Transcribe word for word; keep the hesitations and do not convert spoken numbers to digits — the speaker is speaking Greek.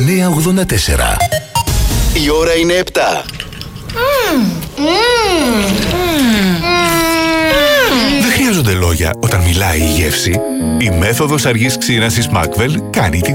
εννιά ογδόντα τέσσερα. Η ώρα είναι επτά. Δεν χρειάζονται λόγια όταν μιλάει η γεύση. Η μέθοδος αργής ξύρανσης Macvel κάνει την